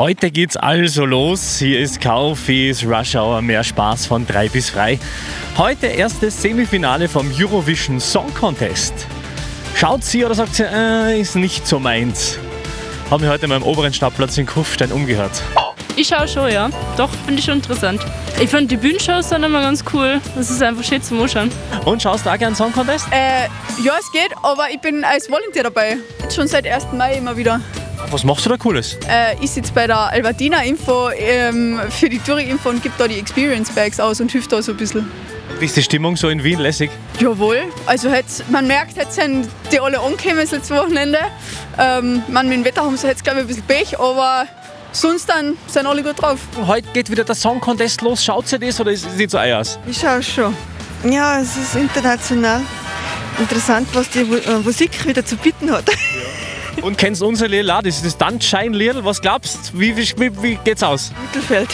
Heute geht's also los. Hier ist Kaufis Rush Hour, mehr Spaß von 3 bis frei. Heute erstes Semifinale vom Eurovision Song Contest. Schaut sie oder sagt sie, ist nicht so meins? Haben wir heute mal am oberen Stadtplatz in Kufstein umgehört. Ich schaue schon, ja. Doch, finde ich schon interessant. Ich finde die Bühnenshows dann immer ganz cool. Das ist einfach schön zum Anschauen. Und schaust du auch gerne Song Contest? Ja, es geht, aber ich bin als Volunteer dabei. Schon seit 1. Mai immer wieder. Was machst du da Cooles? Ich sitze bei der Albertina Info für die Touri-Info und gebe da die Experience-Bags aus und hilft da so ein bisschen. Wie ist die Stimmung so in Wien? Lässig? Jawohl, also man merkt, jetzt sind die alle angekommen das Wochenende. Mit dem Wetter haben sie jetzt, glaube ich, ein bisschen Pech, aber sonst dann sind alle gut drauf. Heute geht wieder der Song Contest los. Schaut ihr das oder sieht so aus? Ich schaue schon. Ja, es ist international interessant, was die Musik wieder zu bieten hat. Und kennst du unser Lied? Das ist das Tanzschein-Lied. Was glaubst du? Wie geht's aus? Mittelfeld.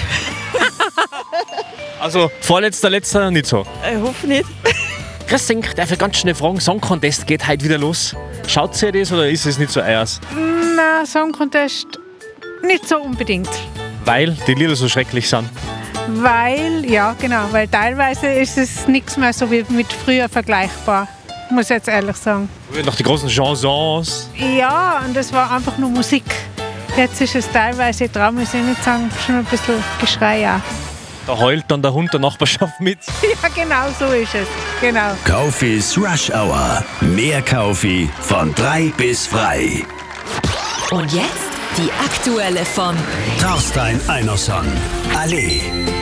Also vorletzter, letzter nicht so. Ich hoffe nicht. Christine, darf ich ganz schnell fragen, Song Contest geht heute wieder los. Schaut ihr das oder ist es nicht so eures? Nein, Song Contest nicht so unbedingt. Weil die Lieder so schrecklich sind. Weil teilweise ist es nichts mehr so wie mit früher vergleichbar. Muss ich jetzt ehrlich sagen. Noch die großen Chansons. Ja, und das war einfach nur Musik. Jetzt ist es teilweise, ich traue mich nicht sagen, schon ein bisschen Geschrei. Ja. Da heult dann der Hund der Nachbarschaft mit. Ja, genau so ist es. Genau. Kaufis Rush Hour. Mehr Kaufi von 3 bis frei. Und jetzt die aktuelle von Torstein Einerson. Allee.